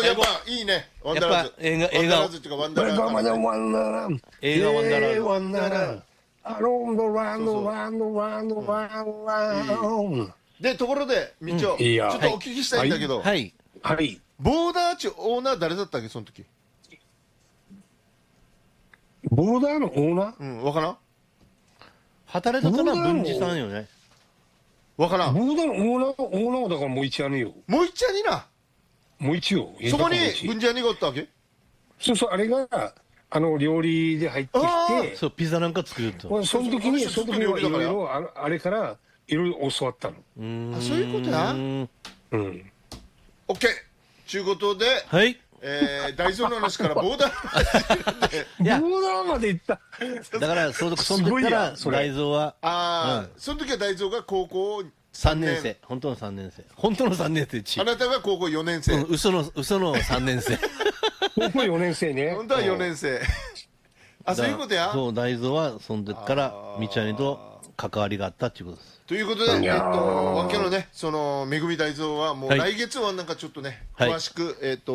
やっぱいいね。ワンダやっラーズ。 ぱ映画ワンダラーズっていうかワンダラーズ。 映画ワンダラーズ。 ワンダラーズ。アロンドランドランドランドランラン。 で、ところで、みちお、ちょっとお聞きしたいんだけど、 はい。 はい。 ボーダーチオーナー誰だったっけ、その時。 ボーダーのオーナー？ うん、わからん働いてたのは文治さんよね。 わからん。 ボーダーのオーナーはだからもう一やねよ。 もう一ちゃにな。 もう一よ。 そこに文治屋にがおったわけ？ そうそう、あれが、料理で入ってきて、 そう、ピザなんか作ると。 その時にいろいろ、あれから、いろいろ教わったの。 あ、そういうことや。 うん。 オッケー。ちゅうことで、 はい。 大蔵の話からボーダーまで。 いやボーダーまで行った。 だから、その時から大蔵は、 その時は大蔵が高校 3年生。本当の3年生。本当の3年生ち。 あなたが高校4年生。 嘘の3年生。 高校4年生ね。 本当は4年生。あ、そういうことや。 そう、大蔵はその時からみちゃにと関わりがあったっていうことです。 ということで、わけのね、めぐみ大蔵はもう来月はなんかちょっとね、詳しく、